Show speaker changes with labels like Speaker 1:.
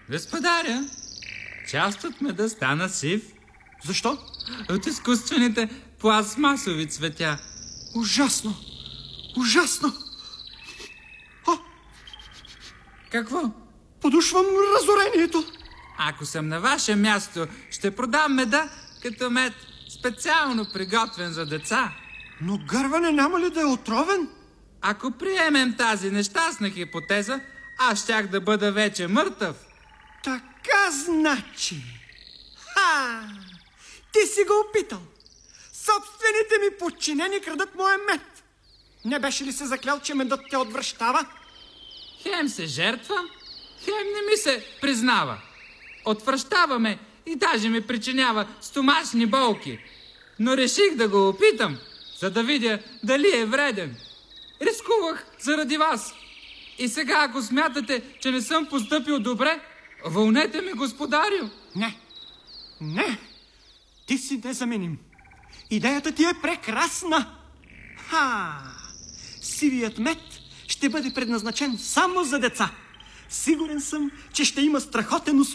Speaker 1: Господаря, част от меда стана сив.
Speaker 2: Защо?
Speaker 1: От изкуствените пластмасови цветя.
Speaker 2: Ужасно! Ужасно!
Speaker 1: Какво?
Speaker 2: Подушвам разорението.
Speaker 1: Ако съм на ваше място, ще продам меда като мед, специално приготвен за деца.
Speaker 2: Но гърване няма ли да е отровен?
Speaker 1: Ако приемем тази нещастна хипотеза, аз щях да бъда вече мъртъв.
Speaker 2: Така значи. Ти си го опитал. Собствените ми подчинени крадат моя мед. Не беше ли се заклял, че медът те отвръщава?
Speaker 1: Хем се жертвам, хем не ми се признава. Отвръщаваме и даже ми причинява стомашни болки. Но реших да го опитам, за да видя дали е вреден. Рискувах заради вас. И сега, ако смятате, че не съм постъпил добре, вълнете ме, господарю.
Speaker 2: Не. Ти си незаменим. Идеята ти е прекрасна. Сивият мед ще бъде предназначен само за деца. Сигурен съм, че ще има страхотен успех.